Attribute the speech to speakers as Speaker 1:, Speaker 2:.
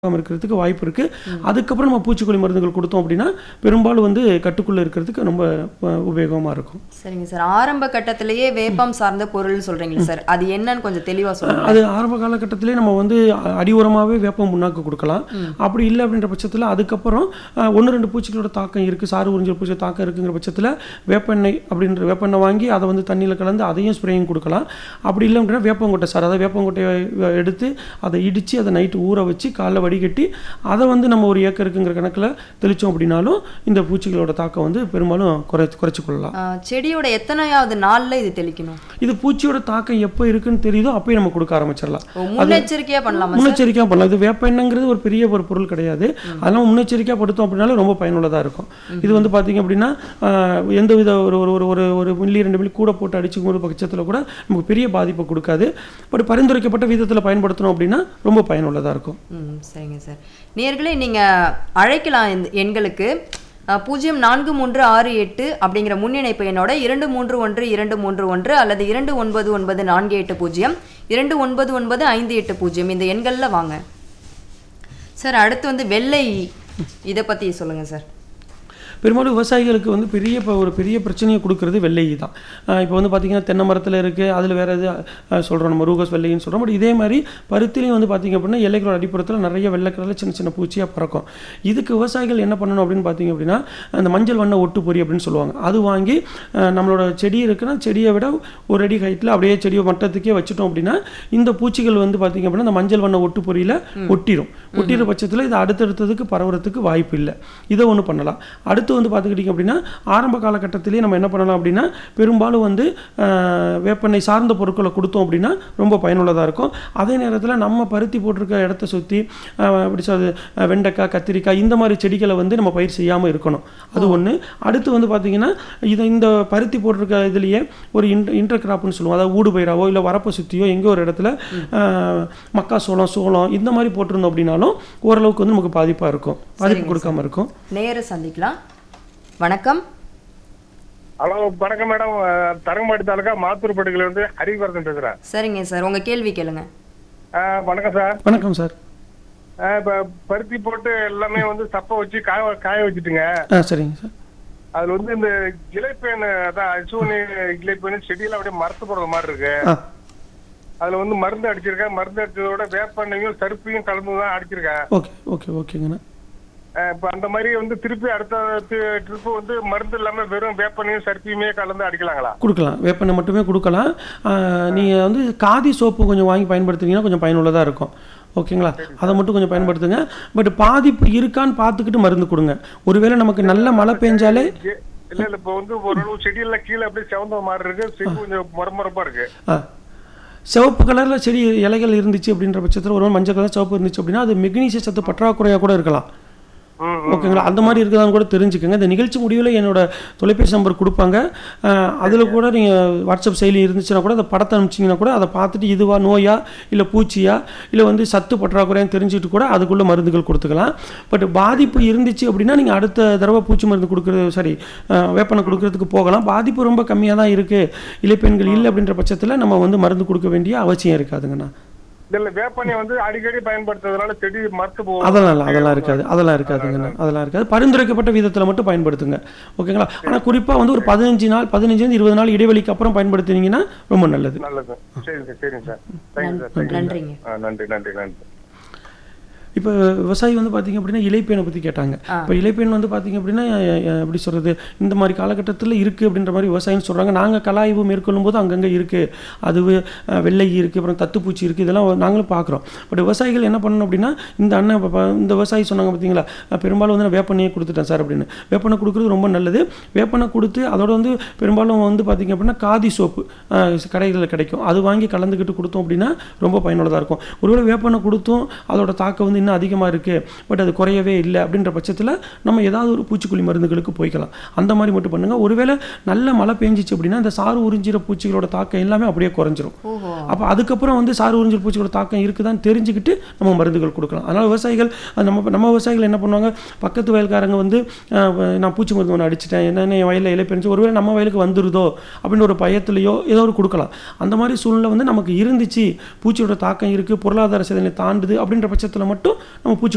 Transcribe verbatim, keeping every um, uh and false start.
Speaker 1: இருக்கிறதுக்கு வாய்ப்பு இருக்கு. அதுக்கப்புறம் நம்ம பூச்சிக்கொல்லி மருந்துகள் கொடுத்தோம் அப்படின்னா பெரும்பாலும் வந்து கட்டுக்குள்ள இருக்கிறதுக்கு ரொம்ப அஹ், உபயோகமா இருக்கும்.
Speaker 2: சரிங்க சார். ஆரம்ப கட்டத்திலேயே வேப்பம் சார்ந்த பொருள் சொல்றீங்களா சார்? அது என்னன்னு கொஞ்சம் தெளிவா சொல்லுங்க.
Speaker 1: அது ஆரம்ப காலகட்டத்திலே நம்ம வந்து அ- அடி உரமாவே வேப்பம் புண்ணாக்கு கொடுக்கலாம். அப்படி இல்லை அப்படின்ற பட்சத்தில் அதுக்கப்புறம் அஹ், ஒன்று ரெண்டு பூச்சிகளோட தாக்கம் இருக்குது, சாறு உறிஞ்சல் பூச்சி தாக்கம் இருக்குங்கிற பட்சத்தில் வேப்பெண்ணெய் அப்படின்ற வேப்பெண்ணெய் வாங்கி அதை வந்து தண்ணியில் கலந்து அதையும் ஸ்ப்ரேயிங் கொடுக்கலாம். அப்படி இல்லை அப்படின்னா வேப்பங்கொட்டை சார், அதாவது வேப்பங்கொட்டையை அஹ், எடுத்து அதை இடித்து அதை நைட்டு ஊற வச்சு காலைல வடிகட்டி அதை வந்து நம்ம ஒரு ஏக்கருக்குங்கிற கணக்கில் தெளித்தோம் அப்படின்னாலும் இந்த பூச்சிகளோட தாக்கம் வந்து பெரும்பாலும் குறை குறைச்சி கொள்ளலாம்.
Speaker 2: ஆ, செடியோட எத்தனையாவது நாள்ல இது தெளிக்கணும்?
Speaker 1: இது பூச்சியோட தாக்கம் எப்போ இருக்குன்னு தெரியுதோ அப்போயே நம்ம கொடுக்க ஆரம்பிச்சிடலாம்.
Speaker 2: ஓ, முன்னெச்சரிக்கையா பண்ணலாமா சார்?
Speaker 1: முன்னெச்சரிக்கையாக பண்ணலாம். இது வேப்ப எண்ணெய்ங்கிறது ஒரு பெரிய ஒரு பொருள் கிடையாது. அதெல்லாம் முன்னெச்சரிக்கையாக படுத்தோம் அப்படின்னாலும் ரொம்ப பயனுள்ளதாக இருக்கும். இது வந்து பார்த்தீங்க அப்படின்னா ஆஹ், எந்த வித ஒரு ஒரு ஒரு ஒரு ஒரு மில்லி ரெண்டு மில்லி கூட போட்டு அடிச்சுக்கும் போது பட்சத்தில் கூட நமக்கு பெரிய பாதிப்பை கொடுக்காது. பட் பரிந்துரைக்கப்பட்ட விதத்தில் பயன்படுத்தணும் அப்படின்னா ரொம்ப பயனுள்ளதாக இருக்கும்.
Speaker 2: ம், சரிங்க சார். நேயர்களே, நீங்க அழைக்கலாம் இந்த எண்களுக்கு அ, பூஜ்ஜியம் நான்கு மூன்று ஆறு எட்டு அப்படிங்கிற முன்னிணைப்பு எண்ணோட இரண்டு மூன்று ஒன்று இரண்டு மூன்று ஒன்று அல்லது இரண்டு ஒன்பது ஒன்பது நான்கு எட்டு பூஜ்ஜியம் இரண்டு ஒன்பது ஒன்பது ஐந்து எட்டு பூஜ்ஜியம் இந்த எண்களில் வாங்க சார். அடுத்து வந்து வெள்ளை, இதை பற்றி சொல்லுங்க சார்.
Speaker 1: பெரும்பாலும் விவசாயிகளுக்கு வந்து பெரிய இப்போ ஒரு பெரிய பிரச்சனையை கொடுக்கறது வெள்ளை தான். இப்போ வந்து பார்த்திங்கன்னா தென்னை மரத்தில் இருக்குது, அதில் வேறு எது சொல்கிறோம் நம்ம ரூகஸ் வெள்ளைன்னு சொல்கிறோம். பட் இதே மாதிரி பருத்திலையும் வந்து பார்த்திங்க அப்படின்னா இலைகளோட அடிப்புறத்தில் நிறைய வெள்ளை கலரில் சின்ன சின்ன பூச்சியாக பறக்கும். இதுக்கு விவசாயிகள் என்ன பண்ணணும் அப்படின்னு பார்த்திங்க அப்படின்னா அந்த மஞ்சள் வண்ண ஒட்டு பொறி அப்படின்னு சொல்லுவாங்க, அது வாங்கி அஹ், நம்மளோட செடி இருக்குன்னா செடியை விட ஒரு அடி ஹைட்டில் அப்படியே செடியை மட்டத்துக்கே வச்சுட்டோம் அப்படின்னா இந்த பூச்சிகள் வந்து பார்த்திங்க அப்படின்னா அந்த மஞ்சள் வண்ண ஒட்டு பொறியில் ஒட்டிடும். ஒட்டிற பட்சத்தில் இது அடுத்தடுத்ததுக்கு பரவுறதுக்கு வாய்ப்பு இல்லை. இதை ஒன்று பண்ணலாம். அடுத்து வந்து பார்த்துக்கிட்டிங்க அப்படின்னா ஆரம்ப காலகட்டத்திலேயே நம்ம என்ன பண்ணலாம் அப்படின்னா பெரும்பாலும் வந்து அஹ், வேப்பெண்ணெய் சார்ந்த பொருட்களை கொடுத்தோம் அப்படின்னா ரொம்ப பயனுள்ளதாக இருக்கும். அதே நேரத்தில் நம்ம பருத்தி போட்டிருக்க இடத்த சுற்றி அப்படி சொல்றது அஹ், வெண்டைக்காய், கத்திரிக்காய் இந்த மாதிரி செடிகளை வந்து நம்ம பயிர் செய்யாமல் இருக்கணும். அது ஒன்று. அடுத்து வந்து பார்த்திங்கன்னா இது இந்த பருத்தி போட்டிருக்க இதுலேயே ஒரு இன்டர் இன்டர் கிராப்னு சொல்லுவோம், அதாவது ஊடு பயிராவோ இல்லை வரப்பை சுற்றியோ எங்கோ ஒரு இடத்துல அஹ், மக்காசோளம், சோளம் இந்த மாதிரி போட்டிருந்தோம் அப்படின்னாலும் ஓரளவுக்கு வந்து நமக்கு பாதிப்பாக இருக்கும், பாதிப்பு கொடுக்காம இருக்கும்.
Speaker 2: நேர சந்திக்கலாம். வணக்கம்.
Speaker 3: ஹலோ, வணக்கம் மேடம். அஹ், தரங்கம்பாடி தாலுக்கா மாத்தூர்பேட்டையில இருந்து ஹரிவர்தன் பேசுறேன்.
Speaker 2: சரிங்க சார், உங்க கேள்வி கேளுங்க.
Speaker 3: அஹ், வணக்கம் சார்.
Speaker 1: வணக்கம் சார்.
Speaker 3: அஹ், இப்ப பருத்தி போட்டு எல்லாமே வந்து சப்பை வச்சு காய காய வச்சுட்டுங்க.
Speaker 1: ஆ சரிங்க சார்.
Speaker 3: அதுல வந்து இந்த இலைப்பேன், அதான் அசூனி இலைப்பேன் செடியெல்லாம் அப்படியே மரத்து போடுற மாதிரி இருக்கு.
Speaker 1: ஆ
Speaker 3: அதுல வந்து மருந்து அடிச்சிருக்கேன். மருந்து அடிச்சதோட வேப்பெண்ணையும் சருப்பையும் கலந்து தான் அடிச்சிருக்கேன்.
Speaker 1: ஓகே ஓகே ஓகேங்கண்ணா.
Speaker 3: அஹ், இப்ப அந்த மாதிரி வந்து திருப்பி அடுத்த ட்ரிப் வந்து மருந்து இல்லாம வெறும் வேப்பெண்ணையும் சருப்பையுமே கலந்து அடிக்கலாங்களா?
Speaker 1: கொடுக்கலாம், வேப்பெண்ணெய் மட்டுமே கொடுக்கலாம். நீங்கள் வந்து காதி சோப்பு கொஞ்சம் வாங்கி பயன்படுத்துனீங்கன்னா கொஞ்சம் பயனுள்ளதாக இருக்கும். ஓகேங்களா, அதை மட்டும் கொஞ்சம் பயன்படுத்துங்க. பட் பாதிப்பு இருக்கான்னு பார்த்துக்கிட்டு மருந்து கொடுங்க. ஒருவேளை நமக்கு நல்ல மழை பெஞ்சாலே
Speaker 3: இல்ல இல்ல இப்ப வந்து ஓரளவு செடியெல்லாம் கீழே அப்படியே செவந்த மாதிரி இருக்கு, செடி கொஞ்சம் மொரமொரப்பா இருக்கு.
Speaker 1: ஆ சிவப்பு கலரில் செடி இலைகள் இருந்துச்சு அப்படின்ற பட்சத்தில் ஒரு மஞ்சள் கலர் சிவப்பு இருந்துச்சு அப்படின்னா அது மெக்னீசிய சத்து பற்றாக்குறையாக கூட இருக்கலாம்.
Speaker 3: ம்,
Speaker 1: ஓகேங்களா, அந்த மாதிரி இருக்குதான்னு கூட தெரிஞ்சுக்கோங்க. இந்த நிகழ்ச்சி முடிவில் என்னோட தொலைபேசி நம்பர் கொடுப்பாங்க, அதில் கூட நீங்கள் வாட்ஸ்அப் செயலி இருந்துச்சுன்னா கூட அதை படத்தை அனுப்பிச்சிங்கன்னா கூட அதை பார்த்துட்டு இதுவா நோயா இல்லை பூச்சியா இல்லை வந்து சத்து பற்றாக்குறையான்னு தெரிஞ்சுட்டு கூட அதுக்குள்ளே மருந்துகள் கொடுத்துக்கலாம். பட் பாதிப்பு இருந்துச்சு அப்படின்னா நீங்கள் அடுத்த தடவை பூச்சி மருந்து கொடுக்குறது சரி வேப்பனை கொடுக்கறதுக்கு போகலாம். பாதிப்பு ரொம்ப கம்மியாக தான் இருக்குது, இலைப்பெண்கள் இல்லை அப்படின்ற பட்சத்தில் நம்ம வந்து மருந்து கொடுக்க வேண்டிய அவசியம் இருக்காதுங்கண்ணா.
Speaker 3: இல்ல வேப்பெண்ணெய் வந்து அடிக்கடி பயன்படுத்துறதுனால செடி மரத்து போகும்.
Speaker 1: அதெல்லாம் இல்லை, அதெல்லாம் இருக்காது, அதெல்லாம் இருக்காதுங்கண்ணா, அதெல்லாம் இருக்காது. பரிந்துரைக்கப்பட்ட விதத்தில் மட்டும் பயன்படுத்துங்க. ஓகேங்களா, ஆனால் குறிப்பாக வந்து ஒரு பதினஞ்சு நாள் பதினஞ்சுலேருந்து இருபது நாள் இடைவெளிக்கு அப்புறம் பயன்படுத்தினீங்கன்னா ரொம்ப நல்லது.
Speaker 3: நல்லது. சரிங்க சார், சரிங்க சார். Thank you sir. தேங்க்யூ
Speaker 2: நன்றிங்க.
Speaker 3: சார். ஆ, நன்றி நன்றி நன்றி.
Speaker 1: இப்போ விவசாயி வந்து பார்த்திங்க அப்படின்னா இலைப்பேனை பற்றி கேட்டாங்க. இப்போ இலைப்பேன் வந்து பார்த்திங்க அப்படின்னா அஹ், எப்படி சொல்கிறது, இந்த மாதிரி காலகட்டத்தில் இருக்குது அப்படின்ற மாதிரி விவசாயின்னு சொல்கிறாங்க. நாங்கள் கலாய்வு மேற்கொள்ளும் போது அங்கங்கே இருக்குது, அது அஹ், வெள்ளை இருக்குது, அப்புறம் தத்துப்பூச்சி இருக்குது, இதெல்லாம் நாங்களும் பார்க்குறோம். பட் விவசாயிகள் என்ன பண்ணணும் அப்படின்னா இந்த அண்ணன் இப்போ ப- இந்த விவசாயி சொன்னாங்க பார்த்தீங்களா, அஹ், பெரும்பாலும் வந்து நான் வேப்பெண்ணையே கொடுத்துட்டேன் சார் அப்படின்னு. வேப்பெண்ணை கொடுக்குறது ரொம்ப நல்லது. வேப்பெண்ணை கொடுத்து அதோட வந்து பெரும்பாலும் வந்து பார்த்திங்க அப்படின்னா காதி சோப்பு கடைகளில் கிடைக்கும், அது வாங்கி கலந்துக்கிட்டு கொடுத்தோம் அப்படின்னா ரொம்ப பயனுள்ளதாக இருக்கும். ஒருவேளை வேப்பெண்ணை கொடுத்தும் அதோட தாக்கம் வந்து இன்னும் அதிகமாக இருக்குது, பட் அது குறையவே இல்லை அப்படின்ற பட்சத்தில் நம்ம ஏதாவது ஒரு பூச்சிக்கொல்லி மருந்துகளுக்கு போய்க்கலாம். அந்த மாதிரி மட்டும் பண்ணுங்கள். ஒருவேளை நல்ல மழை பெஞ்சிச்சு அப்படின்னா இந்த சாறு உறிஞ்சிற பூச்சிகளோட தாக்கம் எல்லாமே அப்படியே குறைஞ்சிரும்.
Speaker 2: ஓஹோ.
Speaker 1: அப்போ அதுக்கப்புறம் வந்து சாறு உறிஞ்சல் பூச்சிகளோட தாக்கம் இருக்குதான்னு தெரிஞ்சுக்கிட்டு நம்ம மருந்துகள் கொடுக்கலாம். அதனால் விவசாயிகள் அது நம்ம நம்ம விவசாயிகள் என்ன பண்ணுவாங்க, பக்கத்து வயல்காரங்க வந்து அஹ், நான் பூச்சி மருந்து ஒன்று அடிச்சிட்டேன், என்னென்ன என் வயலில் இலை பெஞ்சு ஒருவேளை நம்ம வயலுக்கு வந்துருதோ அப்படின்னு ஒரு பயத்துலையோ ஏதோ ஒரு கொடுக்கலாம். அந்த மாதிரி சூழ்நிலை வந்து நமக்கு இருந்துச்சு, பூச்சியோட தாக்கம் இருக்குது, பொருளாதார சேதனை தாண்டுது அப்படின்ற பட்சத்தில் மட்டும் நம்ம பூச்சி